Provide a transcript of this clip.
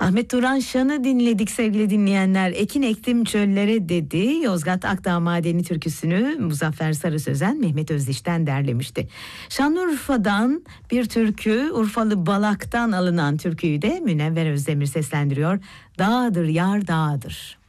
Ahmet Turan Şan'ı dinledik sevgili dinleyenler. Ekin ektim çöllere dedi. Yozgat Akdağ Madeni türküsünü Muzaffer Sarı Sözen Mehmet Özdiş'ten derlemişti. Şanlıurfa'dan bir türkü, Urfalı Balak'tan alınan türküyü de Münevver Özdemir seslendiriyor. Dağdır yar dağdır.